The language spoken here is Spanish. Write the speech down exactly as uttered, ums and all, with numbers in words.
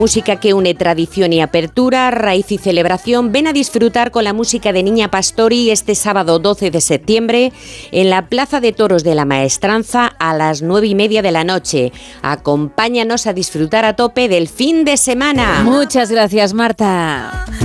Música que une tradición y apertura, raíz y celebración. Ven a disfrutar con la música de Niña Pastori este sábado doce de septiembre en la Plaza de Toros de la Maestranza a las nueve y media de la noche. Acompáñanos a disfrutar a tope del fin de semana. Muchas gracias, Marta.